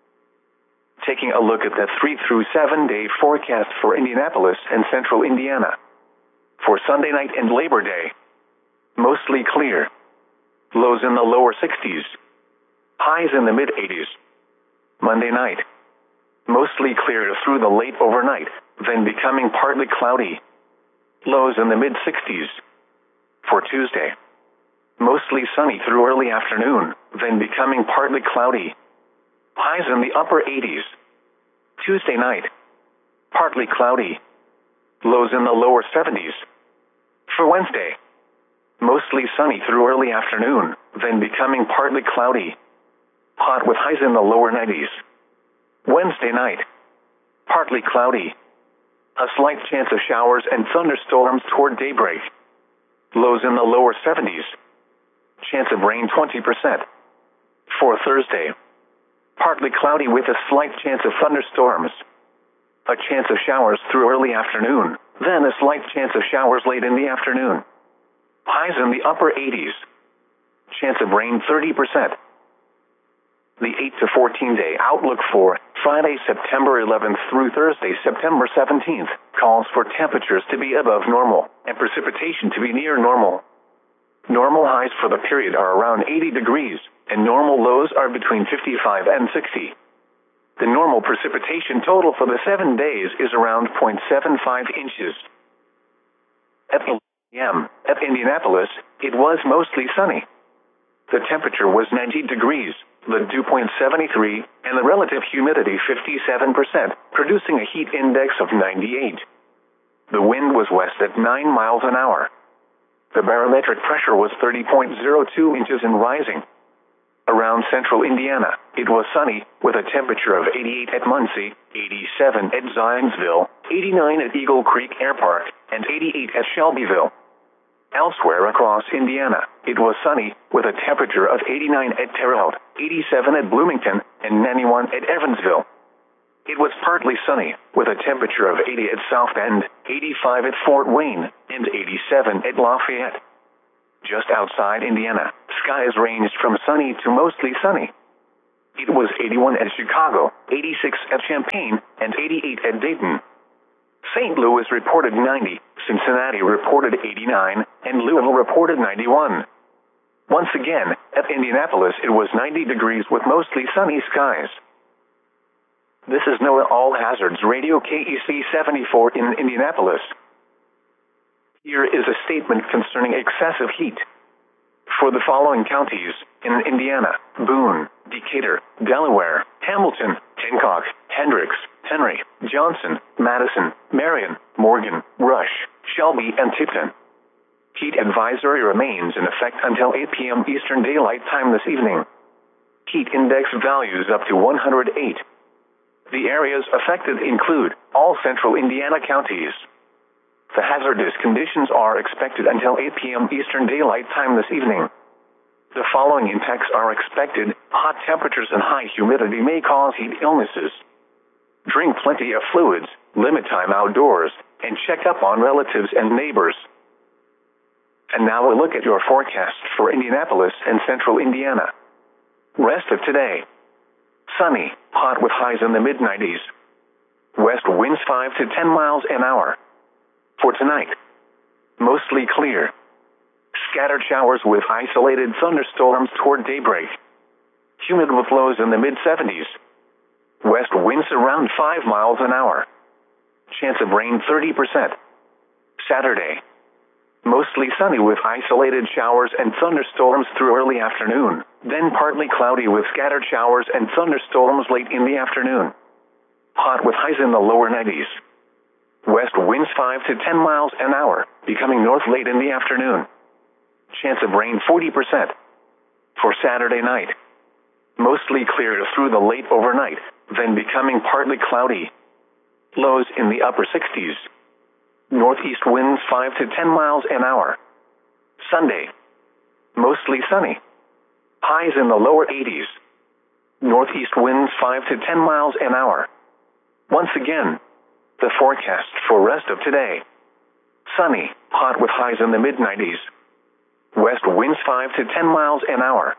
Taking a look at the 3 through 7 day forecast for Indianapolis and central Indiana. For Sunday night and Labor Day, mostly clear. Lows in the lower 60s. Highs in the mid-80s. Monday night, mostly clear through the late overnight, then becoming partly cloudy. Lows in the mid-60s. For Tuesday, mostly sunny through early afternoon, then becoming partly cloudy. Highs in the upper 80s. Tuesday night, partly cloudy. Lows in the lower 70s. For Wednesday, mostly sunny through early afternoon, then becoming partly cloudy. Hot with highs in the lower 90s. Wednesday night, partly cloudy. A slight chance of showers and thunderstorms toward daybreak. Lows in the lower 70s. Chance of rain 20%. For Thursday, partly cloudy with a slight chance of thunderstorms. A chance of showers through early afternoon, then a slight chance of showers late in the afternoon. Highs in the upper 80s. Chance of rain 30%. The 8 to 14 day outlook for Friday, September 11th through Thursday, September 17th, calls for temperatures to be above normal and precipitation to be near normal. Normal highs for the period are around 80 degrees, and normal lows are between 55 and 60. The normal precipitation total for the 7 days is around 0.75 inches. At 11 a.m. at Indianapolis, it was mostly sunny. The temperature was 90 degrees, the dew point 73, and the relative humidity 57%, producing a heat index of 98. The wind was west at 9 miles an hour. The barometric pressure was 30.02 inches and rising. Around central Indiana, it was sunny, with a temperature of 88 at Muncie, 87 at Zionsville, 89 at Eagle Creek Air Park, and 88 at Shelbyville. Elsewhere across Indiana, it was sunny, with a temperature of 89 at Terre Haute, 87 at Bloomington, and 91 at Evansville. It was partly sunny, with a temperature of 80 at South Bend, 85 at Fort Wayne, and 87 at Lafayette. Just outside Indiana, skies ranged from sunny to mostly sunny. It was 81 at Chicago, 86 at Champaign, and 88 at Dayton. St. Louis reported 90, Cincinnati reported 89, and Louisville reported 91. Once again, at Indianapolis it was 90 degrees with mostly sunny skies. This is NOAA All Hazards Radio KEC 74 in Indianapolis. Here is a statement concerning excessive heat. For the following counties in Indiana: Boone, Decatur, Delaware, Hamilton, Hancock, Hendricks, Henry, Johnson, Madison, Marion, Morgan, Rush, Shelby, and Tipton. Heat advisory remains in effect until 8 p.m. Eastern Daylight Time this evening. Heat index values up to 108. The areas affected include all central Indiana counties. The hazardous conditions are expected until 8 p.m. Eastern Daylight Time this evening. The following impacts are expected: hot temperatures and high humidity may cause heat illnesses. Drink plenty of fluids, limit time outdoors, and check up on relatives and neighbors. And now a look at your forecast for Indianapolis and central Indiana. Rest of today: sunny, hot with highs in the mid-90s. West winds 5 to 10 miles an hour. For tonight, mostly clear. Scattered showers with isolated thunderstorms toward daybreak. Humid with lows in the mid-70s. West winds around 5 miles an hour. Chance of rain 30%. Saturday, mostly sunny with isolated showers and thunderstorms through early afternoon, then partly cloudy with scattered showers and thunderstorms late in the afternoon. Hot with highs in the lower 90s. West winds 5 to 10 miles an hour, becoming north late in the afternoon. Chance of rain 40%. For Saturday night, mostly clear through the late overnight, then becoming partly cloudy. Lows in the upper 60s. Northeast winds 5 to 10 miles an hour. Sunday, mostly sunny. Highs in the lower 80s. Northeast winds 5 to 10 miles an hour. Once again, the forecast for rest of today: sunny, hot with highs in the mid-90s. West winds 5 to 10 miles an hour.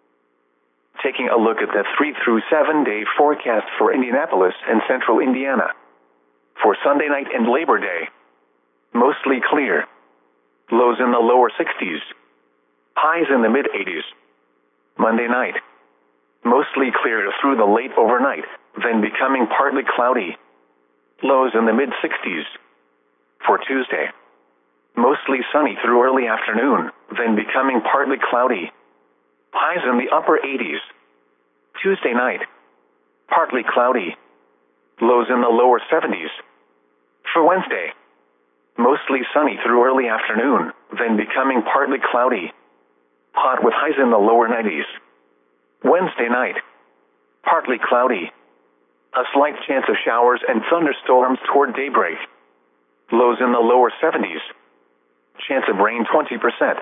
Taking a look at the 3 through 7 day forecast for Indianapolis and central Indiana. For Sunday night and Labor Day, mostly clear. Lows in the lower 60s. Highs in the mid-80s. Monday night, mostly clear through the late overnight, then becoming partly cloudy. Lows in the mid-60s. For Tuesday, mostly sunny through early afternoon, then becoming partly cloudy. Highs in the upper 80s. Tuesday night, partly cloudy. Lows in the lower 70s. For Wednesday, mostly sunny through early afternoon, then becoming partly cloudy. Hot with highs in the lower 90s. Wednesday night, partly cloudy. A slight chance of showers and thunderstorms toward daybreak. Lows in the lower 70s. Chance of rain 20%.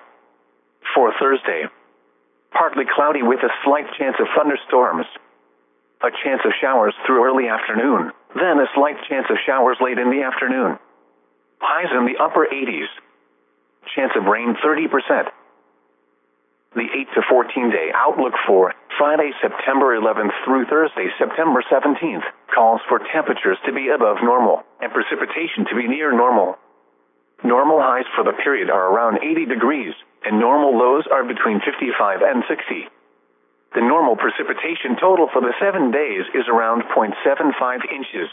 For Thursday, partly cloudy with a slight chance of thunderstorms. A chance of showers through early afternoon, then a slight chance of showers late in the afternoon. Highs in the upper 80s. Chance of rain 30%. The 8 to 14 day outlook for Friday, September 11th through Thursday, September 17th, calls for temperatures to be above normal and precipitation to be near normal. Normal highs for the period are around 80 degrees, and normal lows are between 55 and 60. The normal precipitation total for the 7 days is around 0.75 inches.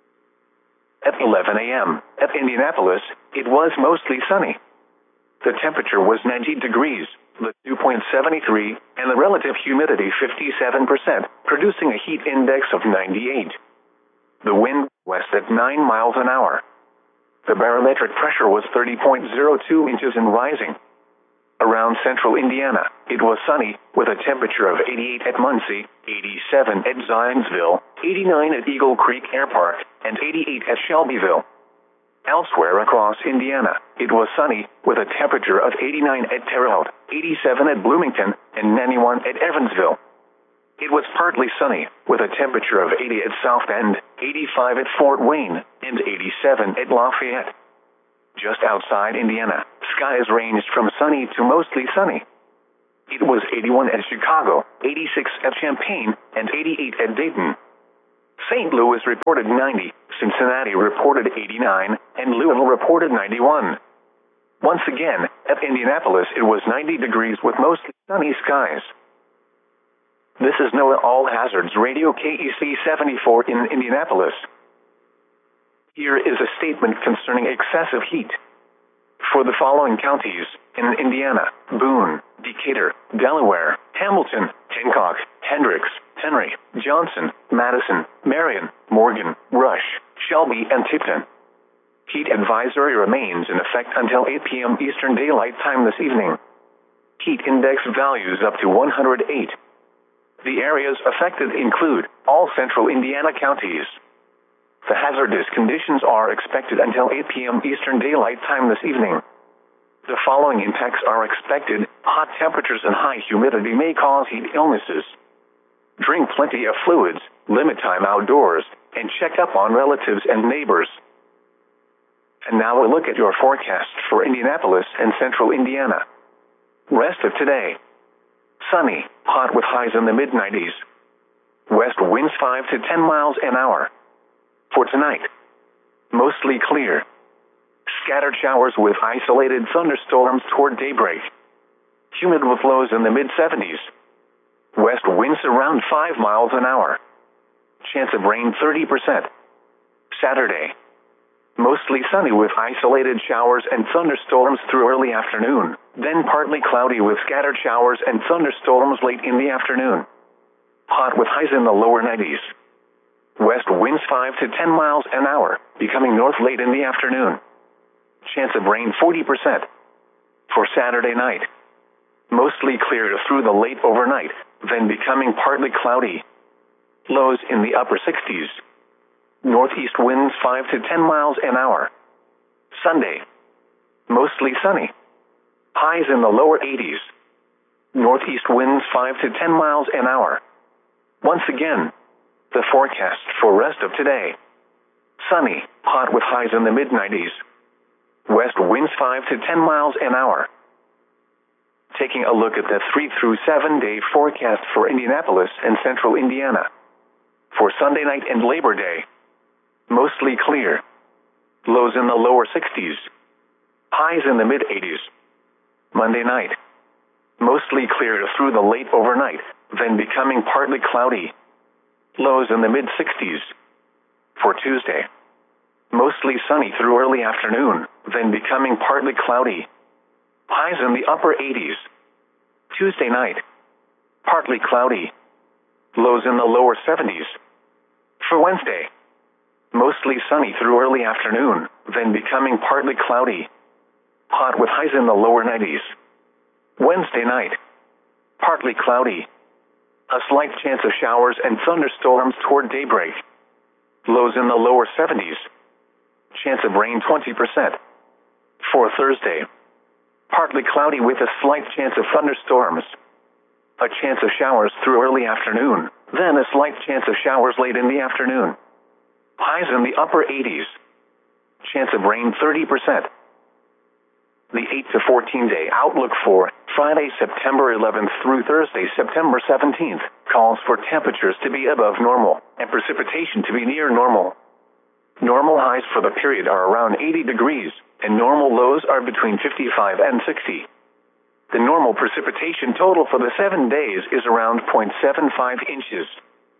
At 11 a.m., at Indianapolis, it was mostly sunny. The temperature was 90 degrees, the dew point 73, and the relative humidity 57%, producing a heat index of 98. The wind west at 9 miles an hour. The barometric pressure was 30.02 inches and rising. Around central Indiana, it was sunny, with a temperature of 88 at Muncie, 87 at Zionsville, 89 at Eagle Creek Air Park, and 88 at Shelbyville. Elsewhere across Indiana, it was sunny, with a temperature of 89 at Terre Haute, 87 at Bloomington, and 91 at Evansville. It was partly sunny, with a temperature of 80 at South Bend, 85 at Fort Wayne, and 87 at Lafayette. Just outside Indiana, skies ranged from sunny to mostly sunny. It was 81 at Chicago, 86 at Champaign, and 88 at Dayton. St. Louis reported 90, Cincinnati reported 89, and Louisville reported 91. Once again, at Indianapolis it was 90 degrees with mostly sunny skies. This is NOAA All Hazards Radio KEC 74 in Indianapolis. Here is a statement concerning excessive heat. For the following counties in Indiana: Boone, Decatur, Delaware, Hamilton, Hancock, Hendricks, Henry, Johnson, Madison, Marion, Morgan, Rush, Shelby, and Tipton. Heat advisory remains in effect until 8 p.m. Eastern Daylight Time this evening. Heat index values up to 108. The areas affected include all central Indiana counties. The hazardous conditions are expected until 8 p.m. Eastern Daylight Time this evening. The following impacts are expected: hot temperatures and high humidity may cause heat illnesses. Drink plenty of fluids, limit time outdoors, and check up on relatives and neighbors. And now a look at your forecast for Indianapolis and central Indiana. Rest of today: sunny, hot with highs in the mid-90s. West winds 5 to 10 miles an hour. For tonight, mostly clear. Scattered showers with isolated thunderstorms toward daybreak. Humid with lows in the mid-70s. West winds around 5 miles an hour. Chance of rain 30%. Saturday, mostly sunny with isolated showers and thunderstorms through early afternoon, then partly cloudy with scattered showers and thunderstorms late in the afternoon. Hot with highs in the lower 90s. West winds 5 to 10 miles an hour, becoming north late in the afternoon. Chance of rain 40%. For Saturday night, mostly clear through the late overnight, then becoming partly cloudy. Lows in the upper 60s. Northeast winds 5 to 10 miles an hour. Sunday, mostly sunny. Highs in the lower 80s. Northeast winds 5 to 10 miles an hour. Once again, the forecast for rest of today: sunny, hot with highs in the mid-90s. West winds 5 to 10 miles an hour. Taking a look at the 3 through 7 day forecast for Indianapolis and central Indiana. For Sunday night and Labor Day, mostly clear. Lows in the lower 60s. Highs in the mid-80s. Monday night, mostly clear through the late overnight, then becoming partly cloudy. Lows in the mid-60s. For Tuesday, mostly sunny through early afternoon, then becoming partly cloudy. Highs in the upper 80s. Tuesday night, partly cloudy. Lows in the lower 70s. For Wednesday, mostly sunny through early afternoon, then becoming partly cloudy. Hot with highs in the lower 90s. Wednesday night, partly cloudy. A slight chance of showers and thunderstorms toward daybreak. Lows in the lower 70s. Chance of rain 20%. For Thursday, partly cloudy with a slight chance of thunderstorms. A chance of showers through early afternoon, then a slight chance of showers late in the afternoon. Highs in the upper 80s. Chance of rain 30%. The 8 to 14 day outlook for Friday, September 11th through Thursday, September 17th, calls for temperatures to be above normal and precipitation to be near normal. Normal highs for the period are around 80 degrees, and normal lows are between 55 and 60. The normal precipitation total for the 7 days is around 0.75 inches.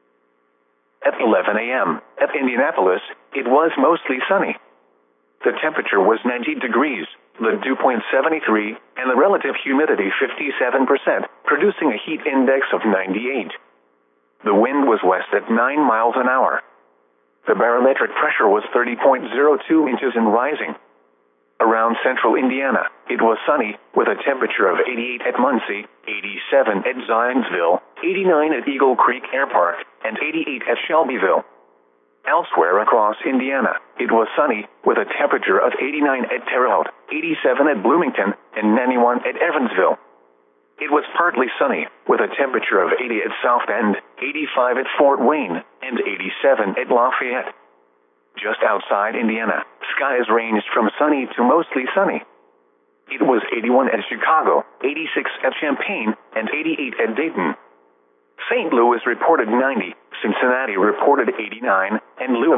At 11 a.m., at Indianapolis, it was mostly sunny. The temperature was 90 degrees, the dew point 73, and the relative humidity 57%, producing a heat index of 98. The wind was west at 9 miles an hour. The barometric pressure was 30.02 inches and rising. Around central Indiana, it was sunny, with a temperature of 88 at Muncie, 87 at Zionsville, 89 at Eagle Creek Air Park, and 88 at Shelbyville. Elsewhere across Indiana, it was sunny, with a temperature of 89 at Terre Haute, 87 at Bloomington, and 91 at Evansville. It was partly sunny, with a temperature of 80 at South Bend, 85 at Fort Wayne, and 87 at Lafayette. Just outside Indiana, skies ranged from sunny to mostly sunny. It was 81 at Chicago, 86 at Champaign, and 88 at Dayton. St. Louis reported 90, Cincinnati reported 89, and Louisville